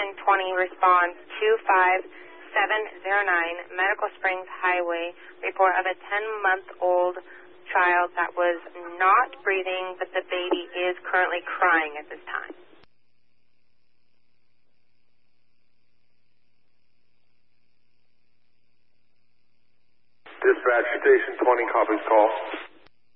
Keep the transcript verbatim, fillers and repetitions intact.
Station twenty responds two five seven zero nine Medical Springs Highway. Report of a ten-month-old child that was not breathing, but the baby is currently crying at this time. Dispatch Station twenty copies call.